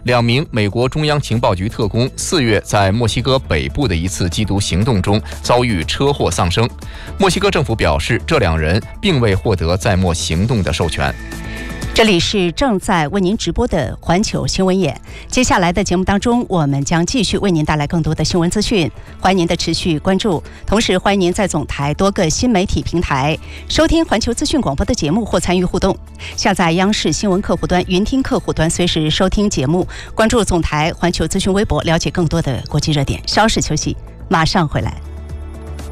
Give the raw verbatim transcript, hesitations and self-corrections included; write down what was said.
两名美国中央情报局特工四月在墨西哥北部的一次缉毒行动中遭遇车祸丧生。墨西哥政府表示，这两人并未获得在墨行动的授权。 这里是正在为您直播的环球新闻眼，接下来的节目当中，我们将继续为您带来更多的新闻资讯，欢迎您的持续关注。同时，欢迎您在总台多个新媒体平台收听环球资讯广播的节目或参与互动。下载央视新闻客户端、云听客户端，随时收听节目。关注总台环球资讯微博，了解更多的国际热点。稍事休息，马上回来。